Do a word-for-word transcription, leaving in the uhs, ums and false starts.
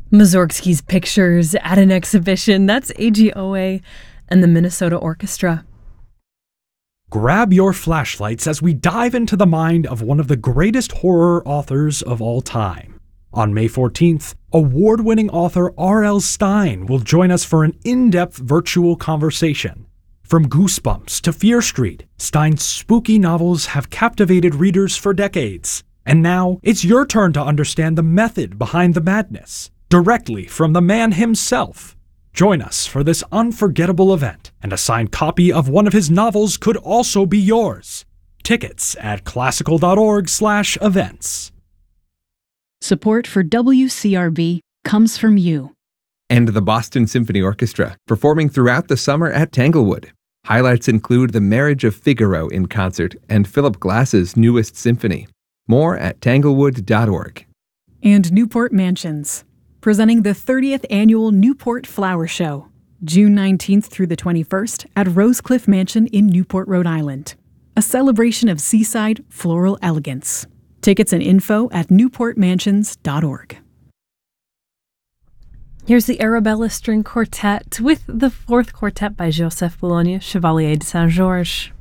Mussorgsky's Pictures at an exhibition. That's A G O A and the Minnesota Orchestra. Grab your flashlights as we dive into the mind of one of the greatest horror authors of all time. On May fourteenth, award-winning author R L. Stine will join us for an in-depth virtual conversation. From Goosebumps to Fear Street, Stine's spooky novels have captivated readers for decades. And now, it's your turn to understand the method behind the madness, directly from the man himself. Join us for this unforgettable event, and a signed copy of one of his novels could also be yours. Tickets at classical dot org slash events. Support for W C R B comes from you. And the Boston Symphony Orchestra, performing throughout the summer at Tanglewood. Highlights include The Marriage of Figaro in concert and Philip Glass's newest symphony. More at tanglewood dot org. And Newport Mansions, presenting the thirtieth Annual Newport Flower Show, June nineteenth through the twenty-first at Rosecliff Mansion in Newport, Rhode Island. A celebration of seaside floral elegance. Tickets and info at newport mansions dot org. Here's the Arabella String Quartet with the fourth quartet by Joseph Bologna, Chevalier de Saint-Georges.